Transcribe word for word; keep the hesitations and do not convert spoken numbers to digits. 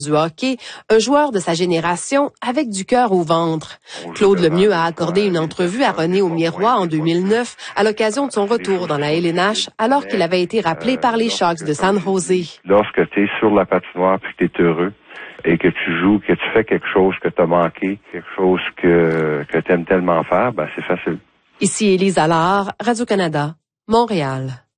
du hockey, un joueur de sa génération avec du cœur au ventre. Claude Lemieux a accordé une entrevue à René Aumier-Roy en deux mille neuf à l'occasion de son retour dans la L N H alors qu'il avait été rappelé par les Sharks de San Jose. Lorsque tu es sur la patinoire et que tu es heureux et que tu joues, que tu fais quelque chose que tu as manqué, quelque chose que, que tu aimes tellement faire, ben c'est facile. Ici Élise Allard, Radio-Canada, Montréal.